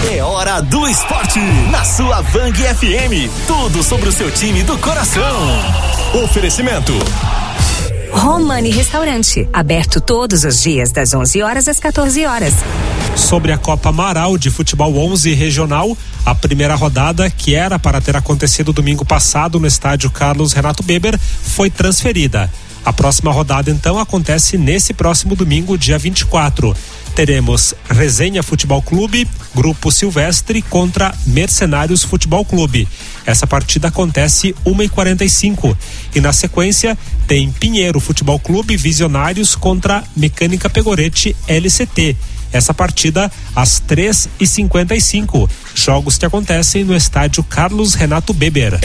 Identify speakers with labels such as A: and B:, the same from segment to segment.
A: É hora do esporte na sua Vang FM. Tudo sobre o seu time do coração. Oferecimento
B: Romani Restaurante, aberto todos os dias das 11 horas às 14 horas.
C: Sobre a Copa Amaral de Futebol 11 Regional, a primeira rodada, que era para ter acontecido domingo passado no estádio Carlos Renato Beber, foi transferida. A próxima rodada, então, acontece nesse próximo domingo, dia 24. Teremos Resenha Futebol Clube, Grupo Silvestre contra Mercenários Futebol Clube. Essa partida acontece 1h45. E na sequência tem Pinheiro Futebol Clube Visionários contra Mecânica Pegorete LCT. Essa partida às 3h55. Jogos que acontecem no estádio Carlos Renato Beber.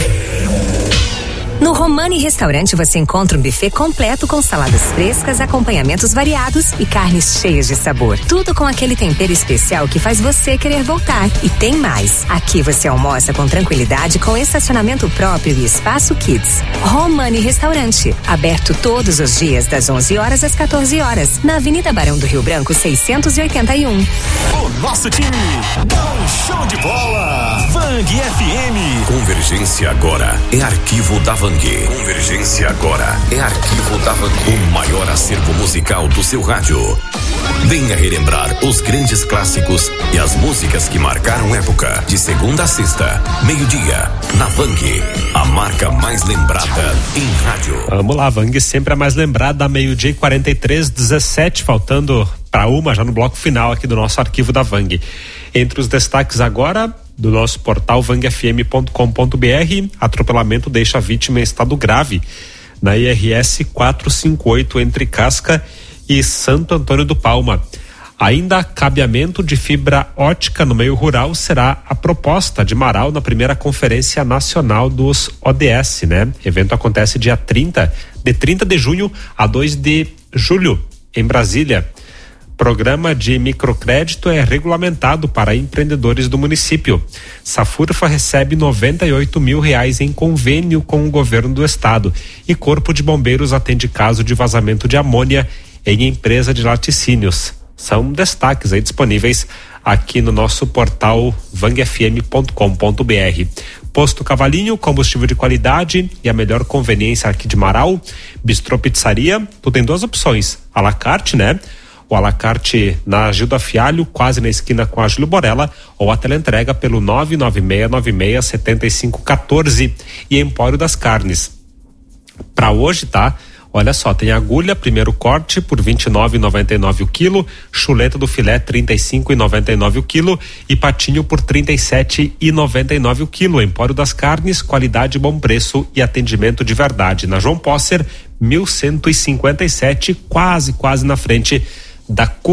B: No Romani Restaurante você encontra um buffet completo com saladas frescas, acompanhamentos variados e carnes cheias de sabor. Tudo com aquele tempero especial que faz você querer voltar. E tem mais. Aqui você almoça com tranquilidade, com estacionamento próprio e espaço kids. Romani Restaurante, aberto todos os dias das 11 horas às 14 horas, na Avenida Barão do Rio Branco 681.
A: O nosso time dá um show de bola. Vang FM.
D: Convergência agora é arquivo da Vang. Convergência agora é arquivo da Vang. O maior acervo musical do seu rádio. Venha relembrar os grandes clássicos e as músicas que marcaram época. De segunda a sexta, meio-dia, na Vang, a marca mais lembrada em rádio.
C: Vamos lá, Vang sempre a mais lembrada, meio-dia e 43, 17, faltando para uma já no bloco final aqui do nosso arquivo da Vang. Entre os destaques agora do nosso portal vangfm.com.br, atropelamento deixa a vítima em estado grave na IRS 458 entre Casca e Santo Antônio do Palma. Ainda cabeamento de fibra ótica no meio rural será a proposta de Marau na primeira Conferência Nacional dos ODS, né? Evento acontece dia 30 de junho a 2 de julho em Brasília. Programa de microcrédito é regulamentado para empreendedores do município. Safurfa recebe R$98 mil em convênio com o governo do estado. E Corpo de Bombeiros atende caso de vazamento de amônia em empresa de laticínios. São destaques aí disponíveis aqui no nosso portal vangfm.com.br. Posto Cavalinho, combustível de qualidade e a melhor conveniência aqui de Marau. Bistrô Pizzaria, tu tem duas opções, à la carte, né? O à la carte na Gilda Fialho, quase na esquina com a Júlio Borella, ou a teleentrega pelo 996967514 e Empório das Carnes. Para hoje, tá? Olha só, tem agulha, primeiro corte por R$29,99 o quilo, chuleta do filé R$35,99 o quilo e patinho por R$37,99 o quilo. Empório das Carnes, qualidade, bom preço e atendimento de verdade. Na João Posser, 1157, quase na frente da